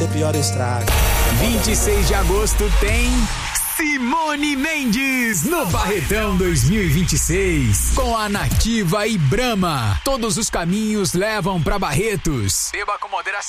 o pior estrago. 26 de agosto tem Simone Mendes no Barretão 2026 com a Nativa e Brahma. Todos os caminhos levam pra Barretos. Beba com moderação.